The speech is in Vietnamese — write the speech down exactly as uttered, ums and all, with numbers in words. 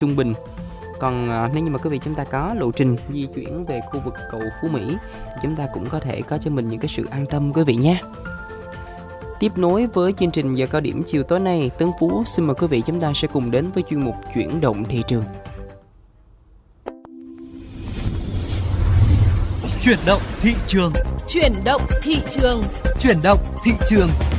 trung bình. Còn à, nếu như mà quý vị chúng ta có lộ trình di chuyển về khu vực cầu Phú Mỹ thì chúng ta cũng có thể có cho mình những cái sự an tâm quý vị nhé. Tiếp nối với chương trình giờ cao điểm chiều tối nay, Tấn Phú xin mời quý vị chúng ta sẽ cùng đến với chuyên mục chuyển động thị trường. Chuyển động thị trường. Chuyển động thị trường. Chuyển động thị trường.